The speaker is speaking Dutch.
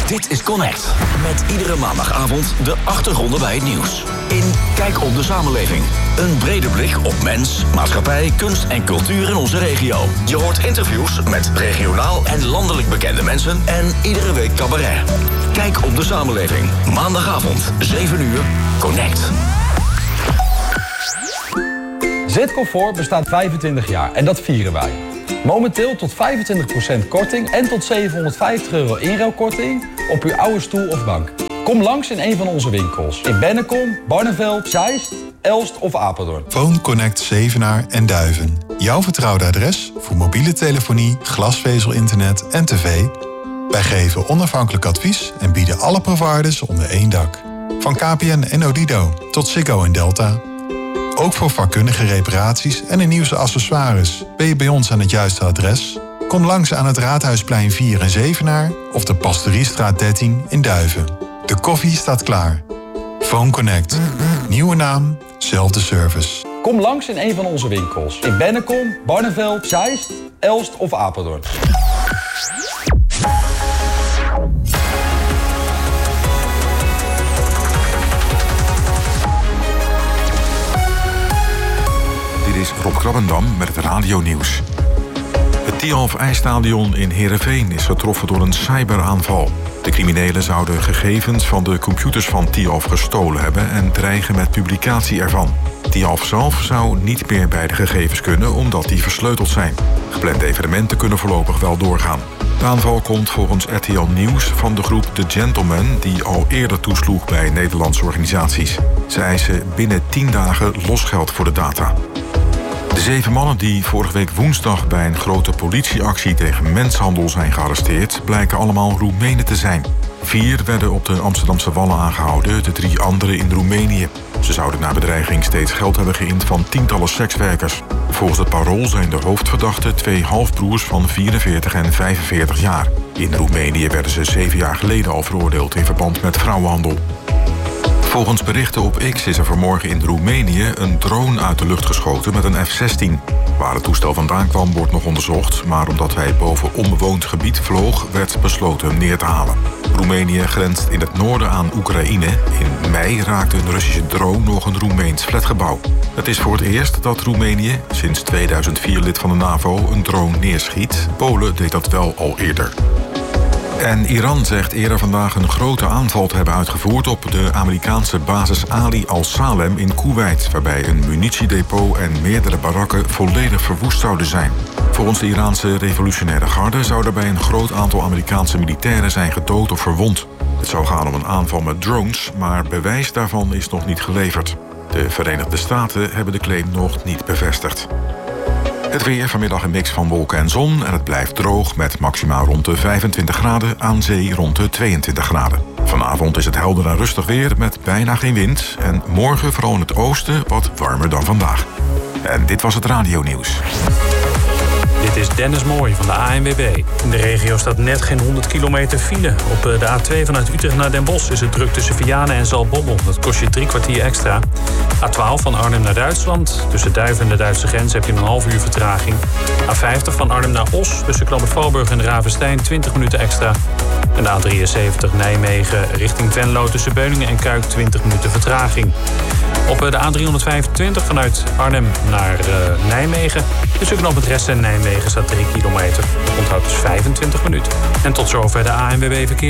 Dit is Connect. Met iedere maandagavond de achtergronden bij het nieuws. In Kijk op de samenleving. Een brede blik op mens, maatschappij, kunst en cultuur in onze regio. Je hoort interviews met regionaal en landelijk bekende mensen en iedere week cabaret. Kijk op de samenleving. Maandagavond, 7 uur, Connect. Zitcomfort bestaat 25 jaar en dat vieren wij. Momenteel tot 25% korting en tot €750 inruilkorting op uw oude stoel of bank. Kom langs in een van onze winkels. In Bennekom, Barneveld, Zeist, Elst of Apeldoorn. Phone Connect Zevenaar en Duiven. Jouw vertrouwde adres voor mobiele telefonie, glasvezel-internet en tv. Wij geven onafhankelijk advies en bieden alle providers onder één dak. Van KPN en Odido tot Ziggo en Delta. Ook voor vakkundige reparaties en de nieuwste accessoires ben je bij ons aan het juiste adres. Kom langs aan het Raadhuisplein 4 in Zevenaar of de Pastoriestraat 13 in Duiven. De koffie staat klaar. Phone Connect. Nieuwe naam, zelfde service. Kom langs in een van onze winkels. In Bennekom, Barneveld, Zeist, Elst of Apeldoorn. Dit is Rob Krabbendam met het radionieuws. Het Tialf IJsstadion in Heerenveen is getroffen door een cyberaanval. De criminelen zouden gegevens van de computers van Tialf gestolen hebben en dreigen met publicatie ervan. Tialf zelf zou niet meer bij de gegevens kunnen omdat die versleuteld zijn. Geplande evenementen kunnen voorlopig wel doorgaan. De aanval komt volgens RTL Nieuws van de groep The Gentlemen die al eerder toesloeg bij Nederlandse organisaties. Ze eisen binnen 10 dagen losgeld voor de data. De 7 mannen die vorige week woensdag bij een grote politieactie tegen menshandel zijn gearresteerd, blijken allemaal Roemenen te zijn. 4 werden op de Amsterdamse Wallen aangehouden, de 3 anderen in Roemenië. Ze zouden na bedreiging steeds geld hebben geïnd van tientallen sekswerkers. Volgens het Parool zijn de hoofdverdachten 2 halfbroers van 44 en 45 jaar. In Roemenië werden ze 7 jaar geleden al veroordeeld in verband met vrouwenhandel. Volgens berichten op X is er vanmorgen in Roemenië een drone uit de lucht geschoten met een F-16. Waar het toestel vandaan kwam wordt nog onderzocht, maar omdat hij boven onbewoond gebied vloog, werd besloten hem neer te halen. Roemenië grenst in het noorden aan Oekraïne. In mei raakte een Russische drone nog een Roemeens flatgebouw. Het is voor het eerst dat Roemenië, sinds 2004 lid van de NAVO, een drone neerschiet. Polen deed dat wel al eerder. En Iran zegt eerder vandaag een grote aanval te hebben uitgevoerd op de Amerikaanse basis Ali al-Salem in Koeweit, waarbij een munitiedepot en meerdere barakken volledig verwoest zouden zijn. Volgens de Iraanse revolutionaire garde zou daarbij een groot aantal Amerikaanse militairen zijn gedood of verwond. Het zou gaan om een aanval met drones, maar bewijs daarvan is nog niet geleverd. De Verenigde Staten hebben de claim nog niet bevestigd. Het weer, vanmiddag een mix van wolken en zon en het blijft droog met maximaal rond de 25 graden, aan zee rond de 22 graden. Vanavond is het helder en rustig weer met bijna geen wind en morgen vooral in het oosten wat warmer dan vandaag. En dit was het radionieuws. Dit is Dennis Mooij van de ANWB. In de regio staat net geen 100 kilometer file. Op de A2 vanuit Utrecht naar Den Bosch is het druk tussen Vianen en Zaltbommel. Dat kost je 3 kwartier extra. A12 van Arnhem naar Duitsland. Tussen Duiven en de Duitse grens heb je een half uur vertraging. A50 van Arnhem naar Os. Tussen Knoop Valburg en Ravenstein 20 minuten extra. En de A73 Nijmegen richting Venlo tussen Beuningen en Kuik 20 minuten vertraging. Op de A325 vanuit Arnhem naar Nijmegen. Tussen Knoop Ressen en Nijmegen staat 3 kilometer. Onthoud dus 25 minuten. En tot zover de ANWB verkeer.